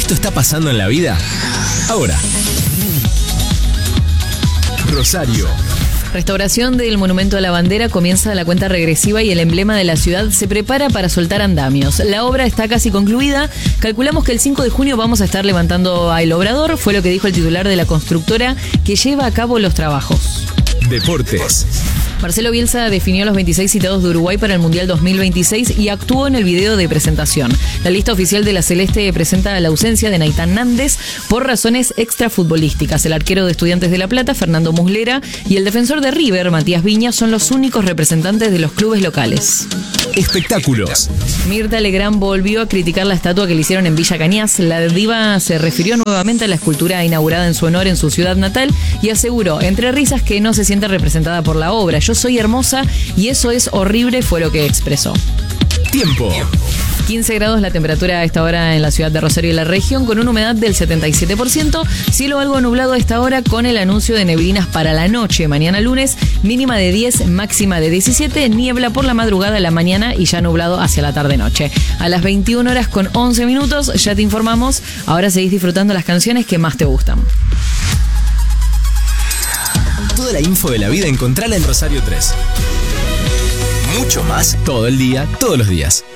esto está pasando en la vida? Ahora. Rosario. Restauración del Monumento a la Bandera, comienza la cuenta regresiva y el emblema de la ciudad se prepara para soltar andamios. La obra está casi concluida. Calculamos que el 5 de junio vamos a estar levantando al obrador, fue lo que dijo el titular de la constructora que lleva a cabo los trabajos. Deportes. Marcelo Bielsa definió los 26 citados de Uruguay para el Mundial 2026 y actuó en el video de presentación. La lista oficial de la Celeste presenta la ausencia de Naitán Nández por razones extrafutbolísticas. El arquero de Estudiantes de La Plata, Fernando Muslera, y el defensor de River, Matías Viña, son los únicos representantes de los clubes locales. Espectáculos. Mirta Legrand volvió a criticar la estatua que le hicieron en Villa Cañas. La diva se refirió nuevamente a la escultura inaugurada en su honor en su ciudad natal y aseguró, entre risas, que no se siente representada por la obra. Yo soy hermosa y eso es horrible, fue lo que expresó. Tiempo. 15 grados la temperatura a esta hora en la ciudad de Rosario y la región, con una humedad del 77%. Cielo algo nublado a esta hora con el anuncio de neblinas para la noche. Mañana lunes, mínima de 10, máxima de 17. Niebla por la madrugada a la mañana y ya nublado hacia la tarde-noche. A las 21 horas con 11 minutos ya te informamos. Ahora seguís disfrutando las canciones que más te gustan. Toda la info de la vida encontrala en Rosario 3. Mucho más todo el día, todos los días.